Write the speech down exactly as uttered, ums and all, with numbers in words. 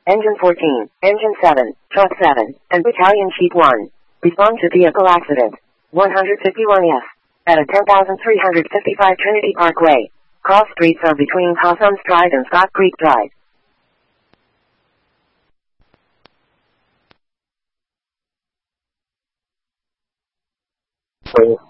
Engine fourteen, Engine seven, Truck seven, and Battalion Chief one. Respond to vehicle accident. one fifty-one F. At a ten thousand three hundred fifty-five Trinity Parkway. Cross streets are between Possums Drive and Scott Creek Drive. Please